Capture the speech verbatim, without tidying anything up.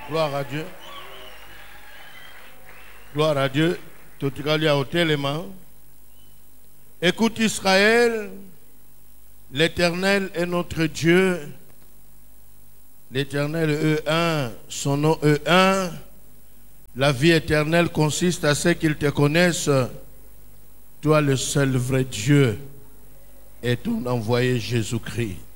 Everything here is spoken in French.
Gloire à Dieu. Gloire à Dieu. Tout le monde a les mains. Écoute Israël, l'Éternel est notre Dieu. L'Éternel est un, son nom est un. La vie éternelle consiste à ce qu'ils te connaissent, toi le seul vrai Dieu et ton envoyé Jésus-Christ.